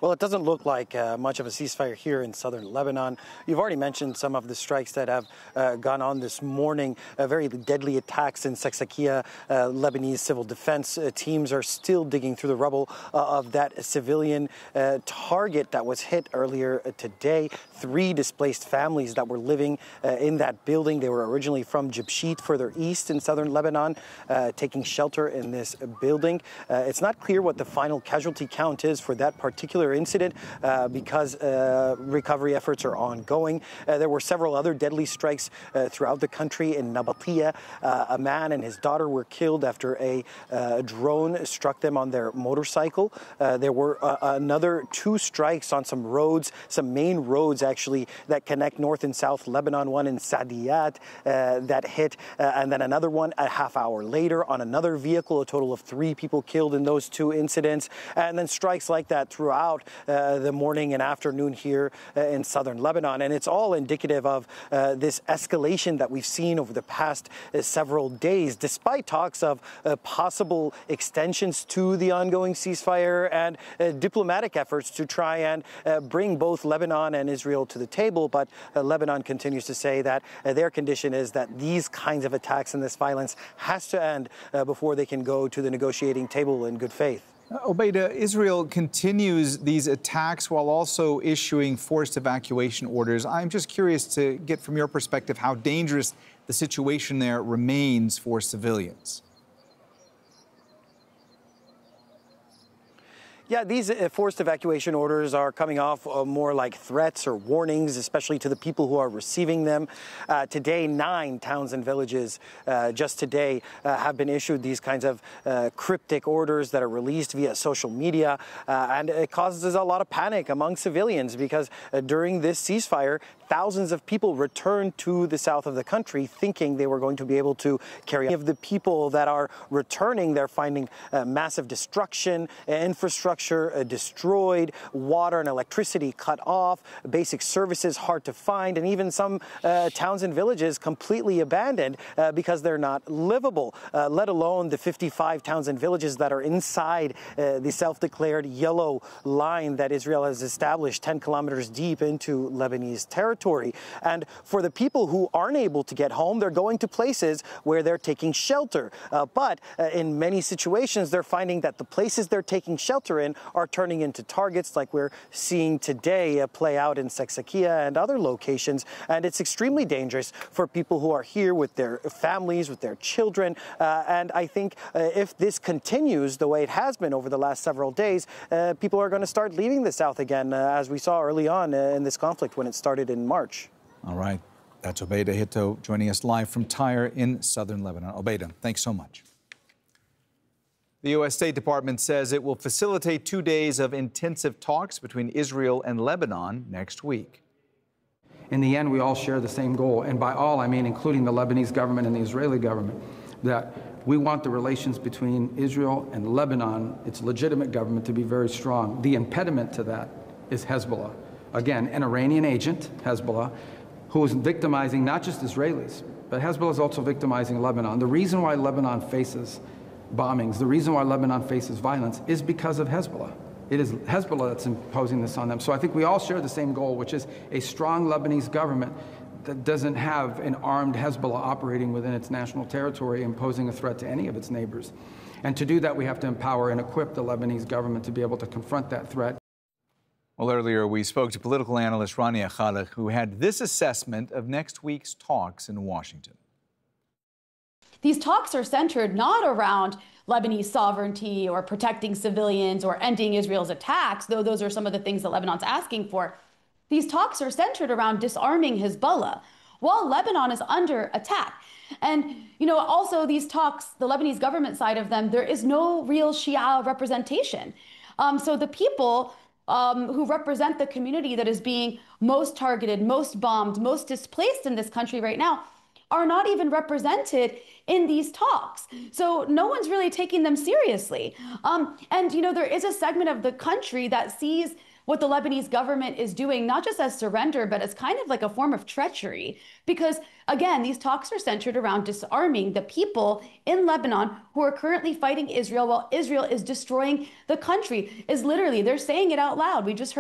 Well, it doesn't look like much of a ceasefire here in southern Lebanon. You've already mentioned some of the strikes that have gone on this morning. Very deadly attacks in Saksakia. Lebanese civil defense teams are still digging through the rubble of that civilian target that was hit earlier today. 3 displaced families that were living in that building. They were originally from Jibshit, further east in southern Lebanon, taking shelter in this building. It's not clear what the final casualty count is for that particular incident because recovery efforts are ongoing. There were several other deadly strikes throughout the country. In Nabatia, a man and his daughter were killed after a drone struck them on their motorcycle. There were another 2 strikes on some roads, some main roads actually that connect north and south Lebanon, one in Sadiyat that hit, and then another one a half hour later on another vehicle. A total of 3 people killed in those 2 incidents, and then strikes like that throughout the morning and afternoon here in southern Lebanon. And it's all indicative of this escalation that we've seen over the past several days, despite talks of possible extensions to the ongoing ceasefire and diplomatic efforts to try and bring both Lebanon and Israel to the table. But Lebanon continues to say that their condition is that these kinds of attacks and this violence has to end before they can go to the negotiating table in good faith. Obeida, Israel continues these attacks while also issuing forced evacuation orders. I'm just curious to get from your perspective how dangerous the situation there remains for civilians. Yeah, these forced evacuation orders are coming off more like threats or warnings, especially to the people who are receiving them. Today, 9 towns and villages just today have been issued these kinds of cryptic orders that are released via social media. And it causes a lot of panic among civilians because during this ceasefire, thousands of people returned to the south of the country thinking they were going to be able to carry on. Of the people that are returning, they're finding massive destruction, infrastructure destroyed, water and electricity cut off, basic services hard to find, and even some towns and villages completely abandoned because they're not livable, let alone the 55 towns and villages that are inside the self-declared yellow line that Israel has established 10 kilometers deep into Lebanese territory. And for the people who aren't able to get home, they're going to places where they're taking shelter. But in many situations, they're finding that the places they're taking shelter in are turning into targets like we're seeing today play out in Saksakia and other locations. And it's extremely dangerous for people who are here with their families, with their children. And I think if this continues the way it has been over the last several days, people are going to start leaving the south again, as we saw early on in this conflict when it started in March. All right. That's Obeida Hito joining us live from Tyre in southern Lebanon. Obeida, thanks so much. The U.S. State Department says it will facilitate 2 days of intensive talks between Israel and Lebanon next week. In the end, we all share the same goal, and by all, I mean including the Lebanese government and the Israeli government, that we want the relations between Israel and Lebanon, its legitimate government, to be very strong. The impediment to that is Hezbollah. Again, an Iranian agent, Hezbollah, who is victimizing not just Israelis, but Hezbollah is also victimizing Lebanon. The reason why Lebanon faces bombings, the reason why Lebanon faces violence is because of Hezbollah. It is Hezbollah that's imposing this on them. So I think we all share the same goal, which is a strong Lebanese government that doesn't have an armed Hezbollah operating within its national territory, imposing a threat to any of its neighbors. And to do that, we have to empower and equip the Lebanese government to be able to confront that threat. Well, earlier we spoke to political analyst Rania Khalek, who had this assessment of next week's talks in Washington. These talks are centered not around Lebanese sovereignty or protecting civilians or ending Israel's attacks, though those are some of the things that Lebanon's asking for. These talks are centered around disarming Hezbollah while Lebanon is under attack. And, also these talks, the Lebanese government side of them, there is no real Shia representation. So the people who represent the community that is being most targeted, most bombed, most displaced in this country right now are not even represented in these talks. So no one's really taking them seriously. And, there is a segment of the country that sees what the Lebanese government is doing, not just as surrender, but as kind of like a form of treachery. Because again, these talks are centered around disarming the people in Lebanon who are currently fighting Israel while Israel is destroying the country. Is literally, they're saying it out loud. We just heard